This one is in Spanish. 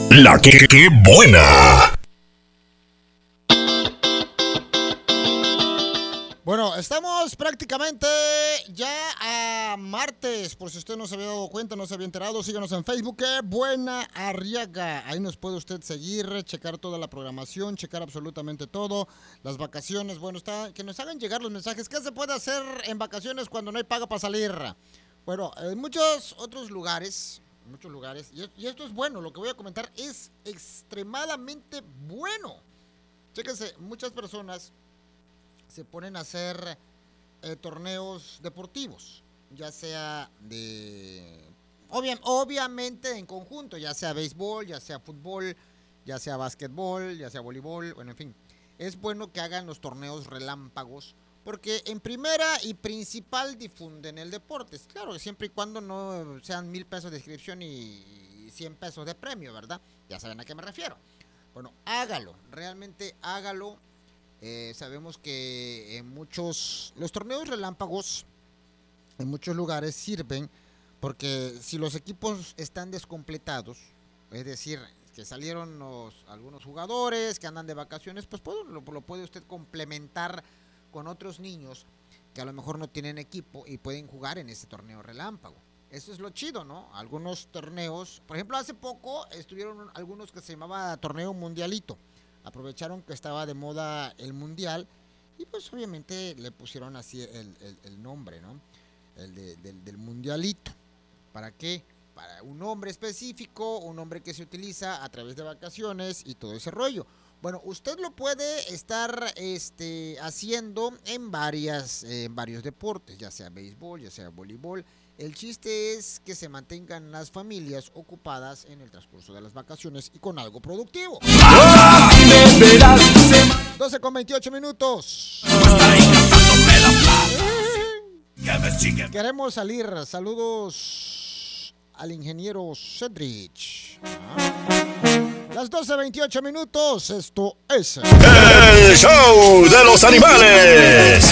La que buena. Bueno, estamos prácticamente ya a martes, por si usted no se había dado cuenta, no se había enterado, síganos en Facebook, ¡Qué buena Arriaga! Ahí nos puede usted seguir, checar toda la programación, checar absolutamente todo, las vacaciones, bueno, que nos hagan llegar los mensajes. ¿Qué se puede hacer en vacaciones cuando no hay paga para salir? Bueno, en muchos otros lugares, y esto es bueno, lo que voy a comentar es extremadamente bueno. Chéquense, muchas personas se ponen a hacer torneos deportivos, ya sea obviamente en conjunto, ya sea béisbol, ya sea fútbol, ya sea básquetbol, ya sea voleibol, bueno, en fin. Es bueno que hagan los torneos relámpagos, porque en primera y principal difunden el deporte. Claro, siempre y cuando no sean 1,000 pesos de inscripción y 100 pesos de premio, ¿verdad? Ya saben a qué me refiero. Bueno, hágalo, realmente hágalo. Sabemos que los torneos relámpagos en muchos lugares sirven porque si los equipos están descompletados, es decir, que salieron algunos jugadores que andan de vacaciones, pues lo puede usted complementar con otros niños que a lo mejor no tienen equipo y pueden jugar en ese torneo relámpago. Eso es lo chido, ¿no? Algunos torneos, por ejemplo, hace poco estuvieron algunos que se llamaba Torneo Mundialito. Aprovecharon que estaba de moda el mundial y pues obviamente le pusieron así el nombre, ¿no? Del mundialito. ¿Para qué? Para un nombre específico, un nombre que se utiliza a través de vacaciones y todo ese rollo. Bueno, usted lo puede estar haciendo en varios deportes, ya sea béisbol, ya sea voleibol. El chiste es que se mantengan las familias ocupadas en el transcurso de las vacaciones y con algo productivo. 12:28 minutos. Queremos salir. Saludos al ingeniero Cedrich. Las 12:28 minutos. Esto es el show de los animales.